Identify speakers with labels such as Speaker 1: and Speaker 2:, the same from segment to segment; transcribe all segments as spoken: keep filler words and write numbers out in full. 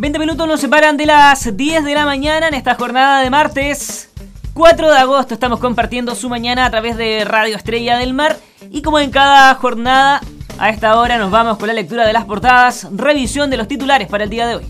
Speaker 1: veinte minutos nos separan de las diez de la mañana en esta jornada de martes cuatro de agosto. Estamos compartiendo su mañana a través de Radio Estrella del Mar. Y como en cada jornada, a esta hora nos vamos con la lectura de las portadas, revisión de los titulares para el día de hoy.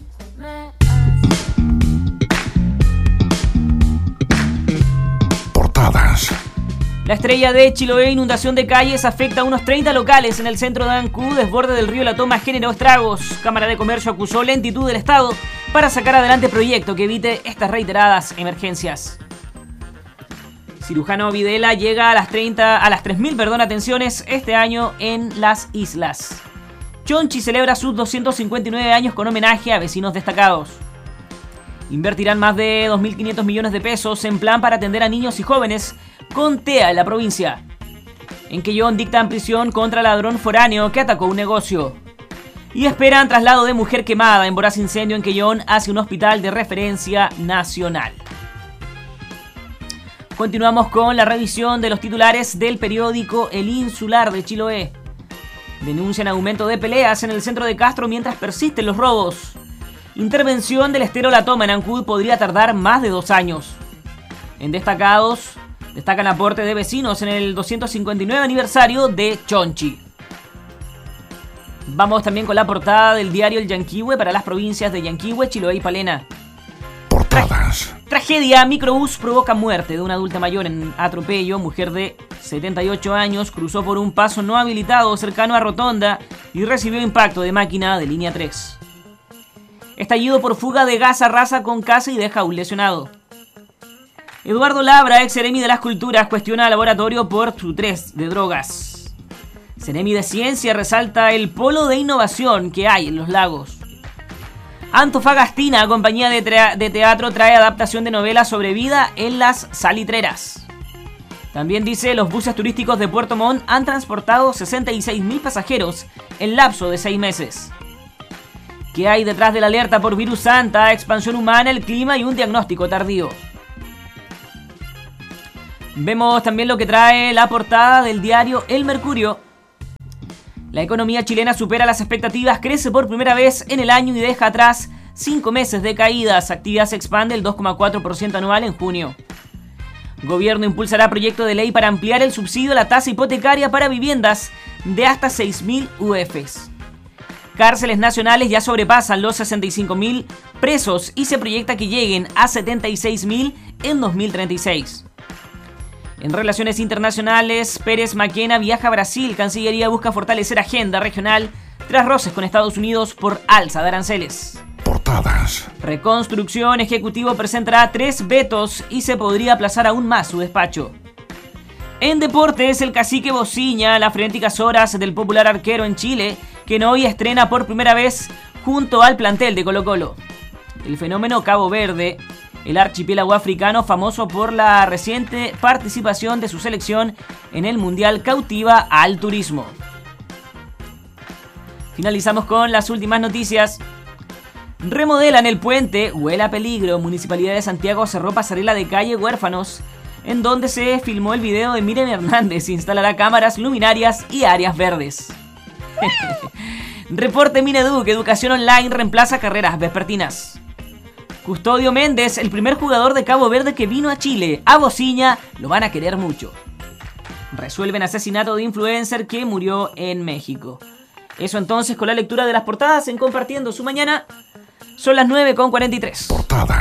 Speaker 2: Portadas.
Speaker 1: La Estrella de Chiloé, inundación de calles afecta a unos treinta locales en el centro de Ancud. Desborde del río La Toma generó estragos. Cámara de Comercio acusó lentitud del Estado para sacar adelante proyecto que evite estas reiteradas emergencias. Cirujano Videla llega a las treinta, a las tres mil, perdón, atenciones este año en las islas. Chonchi celebra sus doscientos cincuenta y nueve años con homenaje a vecinos destacados. Invertirán más de dos mil quinientos millones de pesos en plan para atender a niños y jóvenes con T E A en la provincia. En Quellón dictan prisión contra ladrón foráneo que atacó un negocio. Y esperan traslado de mujer quemada en voraz incendio en Quellón hacia un hospital de referencia nacional. Continuamos con la revisión de los titulares del periódico El Insular de Chiloé. Denuncian aumento de peleas en el centro de Castro mientras persisten los robos. Intervención del estero La Toma en Ancud podría tardar más de dos años. En destacados, destacan aporte de vecinos en el doscientos cincuenta y nueve aniversario de Chonchi. Vamos también con la portada del diario El Yanquihue para las provincias de Yanquihue, Chiloé y Palena.
Speaker 2: Portadas.
Speaker 1: Tra- tragedia, microbús provoca muerte de una adulta mayor en atropello. Mujer de setenta y ocho años cruzó por un paso no habilitado cercano a Rotonda y recibió impacto de máquina de línea tres. Estallido por fuga de gas arrasa con casa y deja a un lesionado. Eduardo Labra, ex Ceremi de las Culturas, cuestiona al laboratorio por su tres de drogas. Ceremi de Ciencia resalta el polo de innovación que hay en los lagos. Antofagastina, compañía de, tra- de teatro, trae adaptación de novela sobre vida en las salitreras. También dice, los buses turísticos de Puerto Montt han transportado sesenta y seis mil pasajeros en lapso de seis meses. ¿Qué hay detrás de la alerta por virus Santa? Expansión humana, el clima y un diagnóstico tardío. Vemos también lo que trae la portada del diario El Mercurio. La economía chilena supera las expectativas, crece por primera vez en el año y deja atrás cinco meses de caídas. Actividad se expande el dos coma cuatro por ciento anual en junio. Gobierno impulsará proyecto de ley para ampliar el subsidio a la tasa hipotecaria para viviendas de hasta seis mil U Fs. Cárceles nacionales ya sobrepasan los sesenta y cinco mil presos y se proyecta que lleguen a setenta y seis mil en dos mil treinta y seis. En relaciones internacionales, Pérez Maquena viaja a Brasil. Cancillería busca fortalecer agenda regional tras roces con Estados Unidos por alza de aranceles.
Speaker 2: Portadas.
Speaker 1: Reconstrucción, Ejecutivo presentará tres vetos y se podría aplazar aún más su despacho. En deportes, el cacique Bociña, las frenéticas horas del popular arquero en Chile, que hoy estrena por primera vez junto al plantel de Colo-Colo. El fenómeno Cabo Verde, el archipiélago africano famoso por la reciente participación de su selección en el Mundial, cautiva al turismo. Finalizamos con las últimas noticias. Remodelan el puente, huele a peligro. Municipalidad de Santiago cerró pasarela de calle Huérfanos, en donde se filmó el video de Miriam Hernández. Instalará cámaras, luminarias y áreas verdes. Reporte Mineduc, educación online reemplaza carreras vespertinas. Custodio Méndez, el primer jugador de Cabo Verde que vino a Chile. A Bociña lo van a querer mucho. Resuelven asesinato de influencer que murió en México. Eso entonces con la lectura de las portadas en Compartiendo su Mañana. Son las nueve con cuarenta y tres.
Speaker 2: Portada.